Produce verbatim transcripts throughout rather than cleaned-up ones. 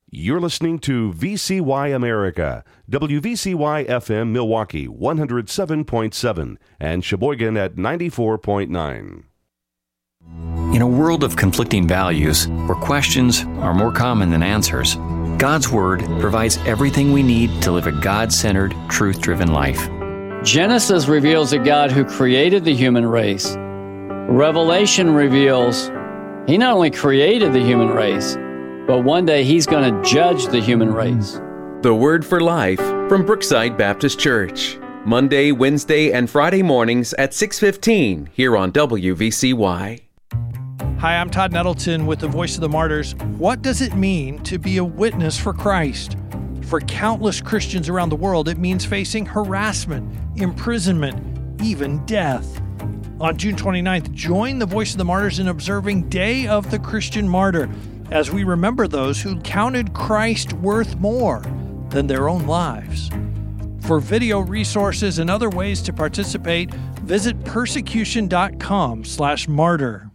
You're listening to V C Y America, W V C Y F M Milwaukee one oh seven point seven and Sheboygan at ninety-four point nine. In a world of conflicting values, where questions are more common than answers, God's Word provides everything we need to live a God-centered, truth-driven life. Genesis reveals a God who created the human race. Revelation reveals He not only created the human race, but one day He's going to judge the human race. The Word for Life from Brookside Baptist Church. Monday, Wednesday, and Friday mornings at six fifteen here on W V C Y. Hi, I'm Todd Nettleton with the Voice of the Martyrs. What does it mean to be a witness for Christ? For countless Christians around the world, it means facing harassment, imprisonment, even death. On June twenty-ninth, join the Voice of the Martyrs in observing Day of the Christian Martyr, as we remember those who counted Christ worth more than their own lives. For video resources and other ways to participate, visit persecution.com slash martyr.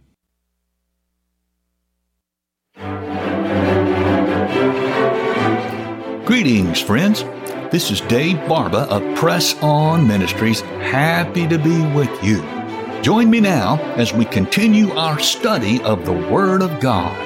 Greetings, friends. This is Dave Barba of Press On Ministries. Happy to be with you. Join me now as we continue our study of the Word of God.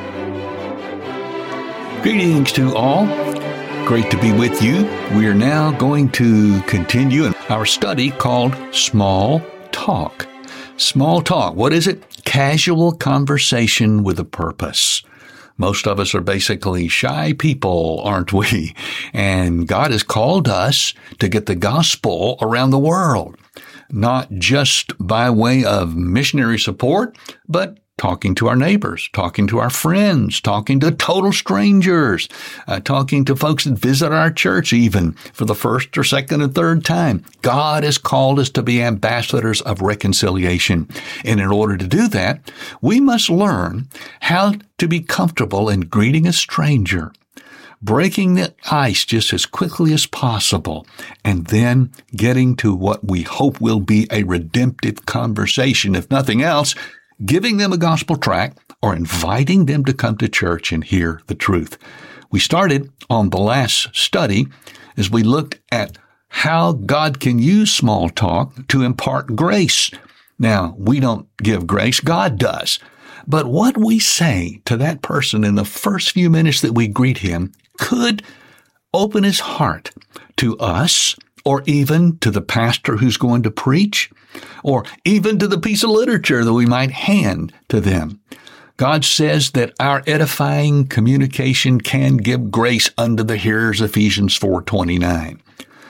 Greetings to all. Great to be with you. We are now going to continue in our study called Small Talk. Small talk, what is it? Casual conversation with a purpose. Most of us are basically shy people, aren't we? And God has called us to get the gospel around the world, not just by way of missionary support, but talking to our neighbors, talking to our friends, talking to total strangers, uh, talking to folks that visit our church even for the first or second or third time. God has called us to be ambassadors of reconciliation. And in order to do that, we must learn how to be comfortable in greeting a stranger, breaking the ice just as quickly as possible, and then getting to what we hope will be a redemptive conversation, if nothing else, giving them a gospel tract, or inviting them to come to church and hear the truth. We started on the last study as we looked at how God can use small talk to impart grace. Now, we don't give grace, God does. But what we say to that person in the first few minutes that we greet him could open his heart to us, or even to the pastor who's going to preach, or even to the piece of literature that we might hand to them. God says that our edifying communication can give grace unto the hearers, Ephesians four twenty-nine.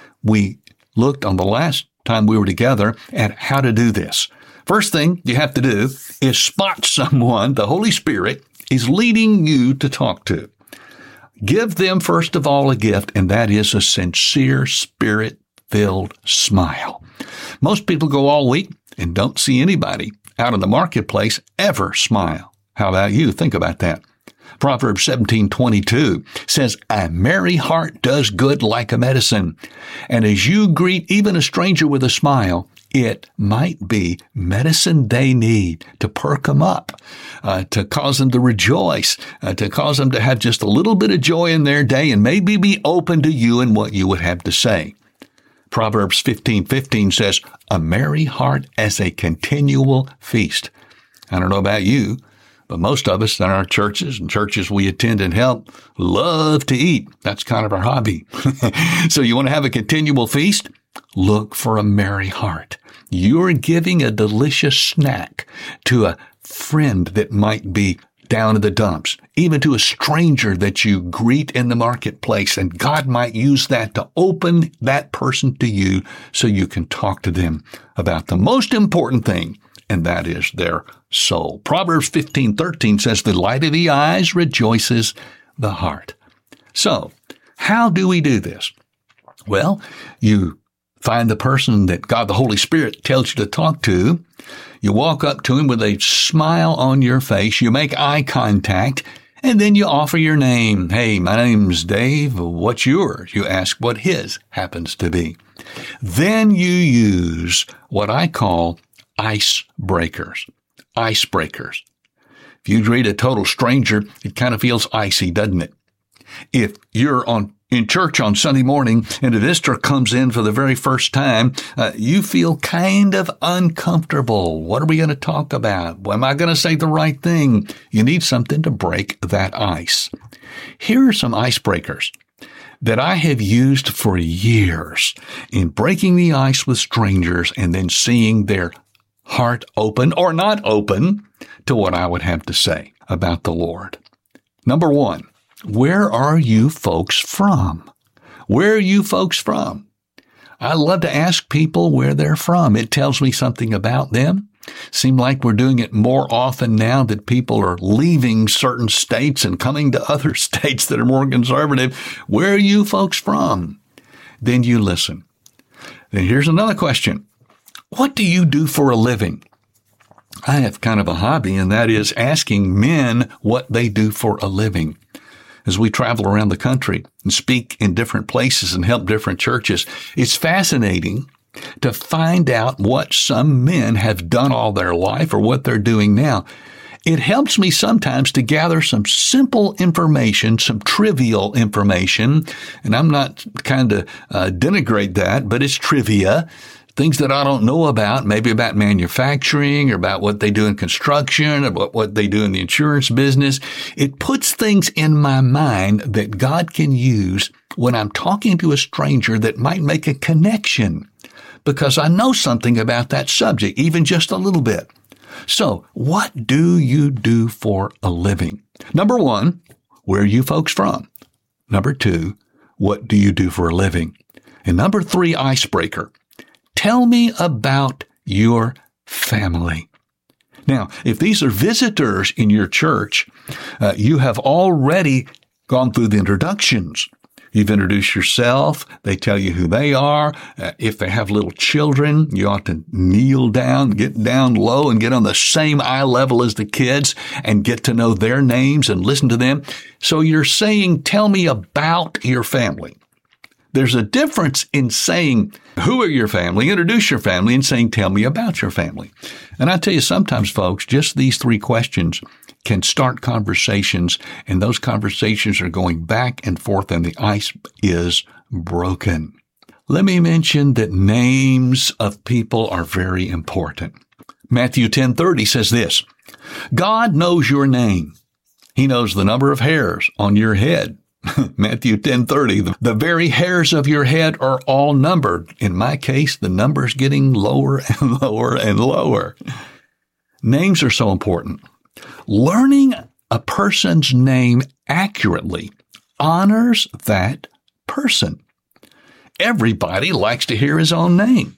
We looked on the last time we were together at how to do this. First thing you have to do is spot someone the Holy Spirit is leading you to talk to. Give them, first of all, a gift, and that is a sincere, spirit-filled smile. Most people go all week and don't see anybody out in the marketplace ever smile. How about you? Think about that. Proverbs seventeen twenty-two says, "A merry heart does good like a medicine." And as you greet even a stranger with a smile, it might be medicine they need to perk them up, uh, to cause them to rejoice, uh, to cause them to have just a little bit of joy in their day and maybe be open to you and what you would have to say. Proverbs fifteen fifteen says, "A merry heart as a continual feast." I don't know about you, but most of us in our churches and churches we attend and help love to eat. That's kind of our hobby. So you want to have a continual feast? Look for a merry heart. You're giving a delicious snack to a friend that might be down in the dumps, even to a stranger that you greet in the marketplace, and God might use that to open that person to you so you can talk to them about the most important thing, and that is their soul. Proverbs fifteen thirteen says, "The light of the eyes rejoices the heart." So, how do we do this? Well, you find the person that God the Holy Spirit tells you to talk to. You walk up to him with a smile on your face. You make eye contact, and then you offer your name. "Hey, my name's Dave. What's yours?" You ask what his happens to be. Then you use what I call icebreakers. Icebreakers. If you greet a total stranger, it kind of feels icy, doesn't it? If you're on in church on Sunday morning and a visitor comes in for the very first time, uh, you feel kind of uncomfortable. What are we going to talk about? Am I going to say the right thing? You need something to break that ice. Here are some icebreakers that I have used for years in breaking the ice with strangers and then seeing their heart open or not open to what I would have to say about the Lord. Number one, where are you folks from? Where are you folks from? I love to ask people where they're from. It tells me something about them. Seems like we're doing it more often now that people are leaving certain states and coming to other states that are more conservative. Where are you folks from? Then you listen. Then here's another question. What do you do for a living? I have kind of a hobby, and that is asking men what they do for a living. As we travel around the country and speak in different places and help different churches, it's fascinating to find out what some men have done all their life or what they're doing now. It helps me sometimes to gather some simple information, some trivial information, and I'm not kind of uh, denigrate that, but it's trivia. Things that I don't know about, maybe about manufacturing or about what they do in construction or what, what they do in the insurance business. It puts things in my mind that God can use when I'm talking to a stranger that might make a connection because I know something about that subject, even just a little bit. So what do you do for a living? Number one, where are you folks from? Number two, what do you do for a living? And number three, icebreaker. Tell me about your family. Now, if these are visitors in your church, uh, you have already gone through the introductions. You've introduced yourself. They tell you who they are. Uh, if they have little children, you ought to kneel down, get down low and get on the same eye level as the kids and get to know their names and listen to them. So you're saying, tell me about your family. There's a difference in saying, who are your family, introduce your family, and saying, tell me about your family. And I tell you, sometimes, folks, just these three questions can start conversations, and those conversations are going back and forth, and the ice is broken. Let me mention that names of people are very important. Matthew ten thirty says this, God knows your name. He knows the number of hairs on your head. Matthew ten thirty, the, the very hairs of your head are all numbered. In my case, the number's getting lower and lower and lower. Names are so important. Learning a person's name accurately honors that person. Everybody likes to hear his own name.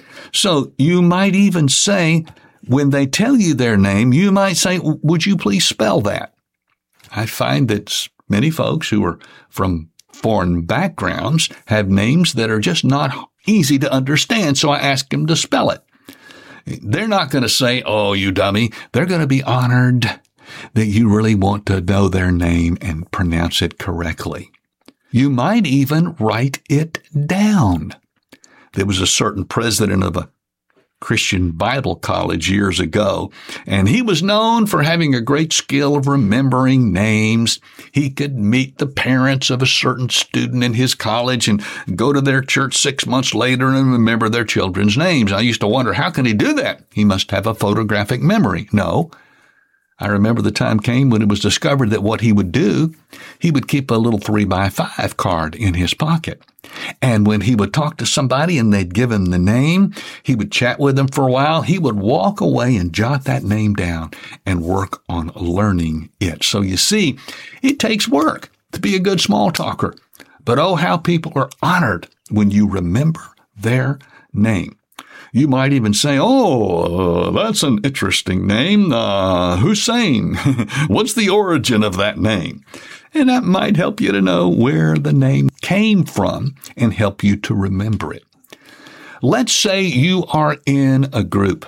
So you might even say, when they tell you their name, you might say, would you please spell that? I find that many folks who are from foreign backgrounds have names that are just not easy to understand, so I ask them to spell it. They're not going to say, oh, you dummy. They're going to be honored that you really want to know their name and pronounce it correctly. You might even write it down. There was a certain president of a Christian Bible college years ago, and he was known for having a great skill of remembering names. He could meet the parents of a certain student in his college and go to their church six months later and remember their children's names. I used to wonder, how can he do that? He must have a photographic memory. No. I remember the time came when it was discovered that what he would do, he would keep a little three by five card in his pocket. And when he would talk to somebody and they'd give him the name, he would chat with them for a while. He would walk away and jot that name down and work on learning it. So you see, it takes work to be a good small talker. But oh, how people are honored when you remember their name. You might even say, oh, uh, that's an interesting name. Uh, Hussein. What's the origin of that name? And that might help you to know where the name came from and help you to remember it. Let's say you are in a group.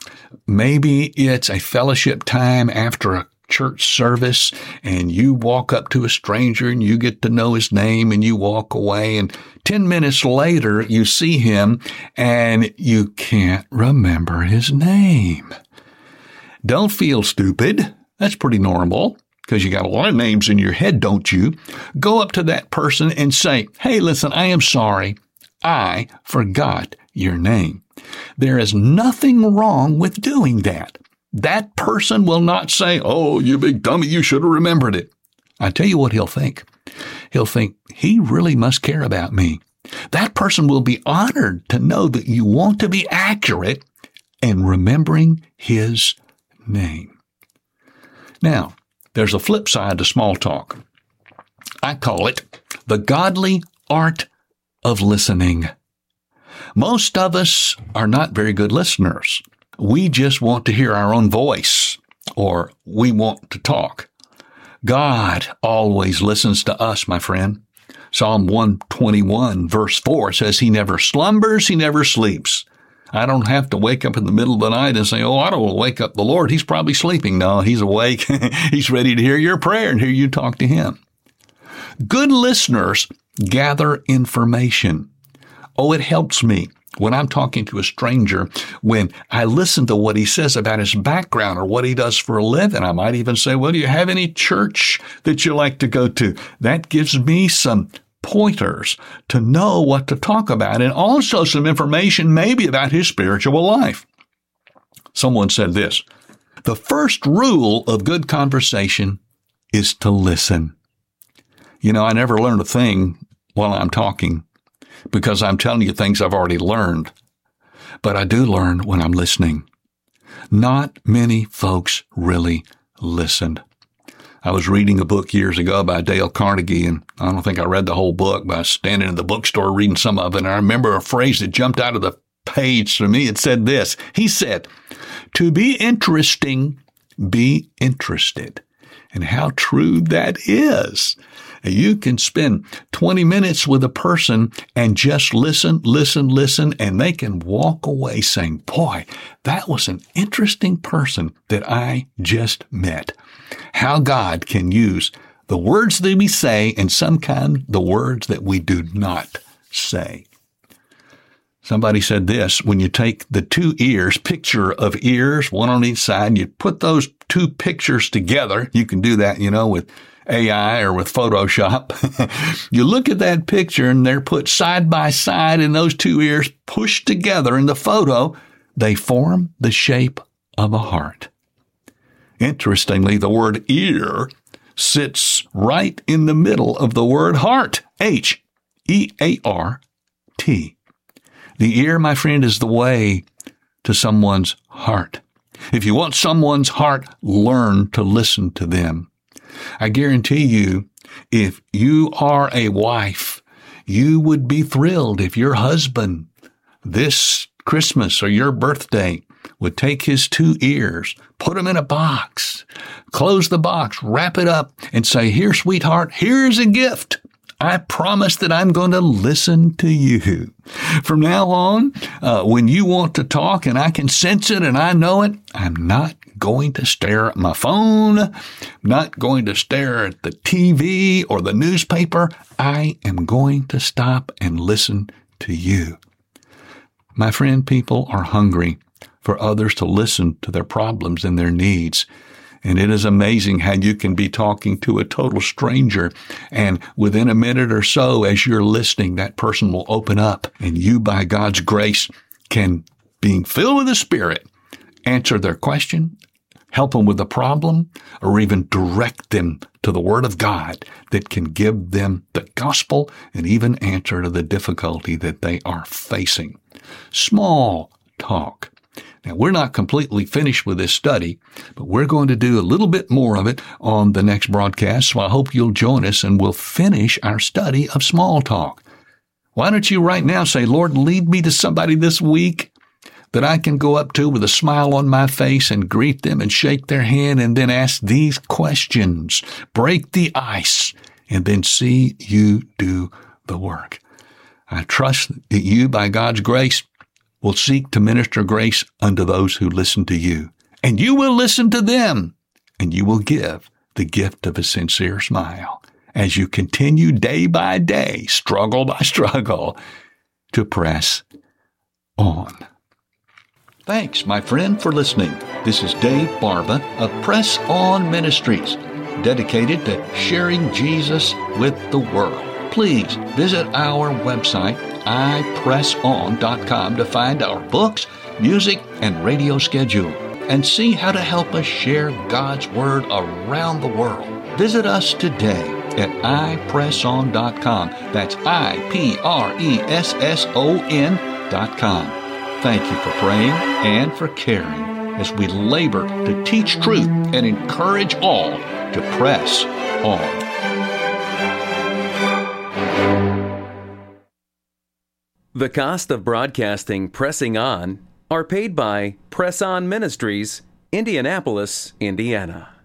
Maybe it's a fellowship time after a church service, and you walk up to a stranger and you get to know his name and you walk away, and ten minutes later you see him and you can't remember his name. Don't feel stupid. That's pretty normal. because you got a lot of names in your head, don't you? Go up to that person and say, hey, listen, I am sorry. I forgot your name. There is nothing wrong with doing that. That person will not say, oh, you big dummy, you should have remembered it. I tell you what he'll think. He'll think, he really must care about me. That person will be honored to know that you want to be accurate in remembering his name. Now, there's a flip side to small talk. I call it the godly art of listening. Most of us are not very good listeners. We just want to hear our own voice, or we want to talk. God always listens to us, my friend. Psalm one twenty-one, verse four says, he never slumbers, he never sleeps. I don't have to wake up in the middle of the night and say, oh, I don't want to wake up the Lord. He's probably sleeping. No, he's awake. He's ready to hear your prayer and hear you talk to him. Good listeners gather information. Oh, it helps me when I'm talking to a stranger, when I listen to what he says about his background or what he does for a living. I might even say, well, do you have any church that you like to go to? That gives me some pointers to know what to talk about, and also some information maybe about his spiritual life. Someone said this, the first rule of good conversation is to listen. You know, I never learn a thing while I'm talking because I'm telling you things I've already learned, but I do learn when I'm listening. Not many folks really listened. I was reading a book years ago by Dale Carnegie, and I don't think I read the whole book, but I was standing in the bookstore reading some of it, and I remember a phrase that jumped out of the page to me. It said this. He said, to be interesting, be interested. And how true that is. You can spend twenty minutes with a person and just listen, listen, listen, and they can walk away saying, boy, that was an interesting person that I just met. How God can use the words that we say and sometimes the words that we do not say. Somebody said this, when you take the two ears, picture of ears, one on each side, you put those two pictures together. You can do that, you know, with A I or with Photoshop. You look at that picture and they're put side by side and those two ears pushed together in the photo, they form the shape of a heart. Interestingly, the word ear sits right in the middle of the word heart, H E A R T. The ear, my friend, is the way to someone's heart. If you want someone's heart, learn to listen to them. I guarantee you, if you are a wife, you would be thrilled if your husband this Christmas or your birthday would take his two ears, put them in a box, close the box, wrap it up, and say, here, sweetheart, here's a gift. I promise that I'm going to listen to you. From now on, uh, when you want to talk and I can sense it and I know it, I'm not going to stare at my phone, not going to stare at the T V or the newspaper. I am going to stop and listen to you. My friend, people are hungry for others to listen to their problems and their needs. And it is amazing how you can be talking to a total stranger, and within a minute or so, as you're listening, that person will open up, and you, by God's grace, can, being filled with the Spirit, answer their question, help them with the problem, or even direct them to the Word of God that can give them the gospel and even answer to the difficulty that they are facing. Small talk. Now, we're not completely finished with this study, but we're going to do a little bit more of it on the next broadcast, so I hope you'll join us and we'll finish our study of small talk. Why don't you right now say, Lord, lead me to somebody this week that I can go up to with a smile on my face and greet them and shake their hand and then ask these questions, break the ice, and then see you do the work. I trust that you, by God's grace, will seek to minister grace unto those who listen to you. And you will listen to them, and you will give the gift of a sincere smile as you continue day by day, struggle by struggle, to press on. Thanks, my friend, for listening. This is Dave Barba of Press On Ministries. dedicated to sharing Jesus with the world. Please visit our website, i press on dot com, to find our books, music, and radio schedule, and see how to help us share God's Word around the world. Visit us today at i press on dot com. That's I P R E S S O N dot com. Thank you for praying and for caring as we labor to teach truth and encourage all to press on. The cost of broadcasting Pressing On are paid by Press On Ministries, Indianapolis, Indiana.